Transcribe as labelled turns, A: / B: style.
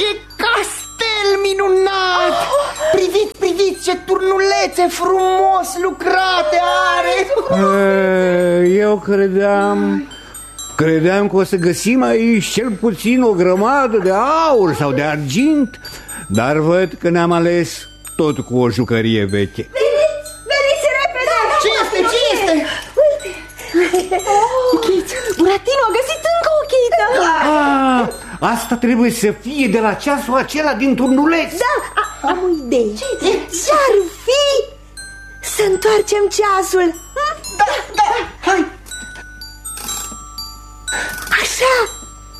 A: Ce castel minunat! Priviți, priviți ce turnulețe frumos lucrate are!
B: Eu credeam că o să găsim aici cel puțin o grămadă de aur sau de argint, dar văd că ne-am ales tot cu o jucărie veche.
C: Veniți repede!
A: Ce este?
C: Buratino a găsit încă o chită!
B: Asta trebuie să fie de la ceasul acela din turnuleț.
C: Da, am o idee. Ce-ar fi să întoarcem ceasul?
A: Da, hai!
C: Așa,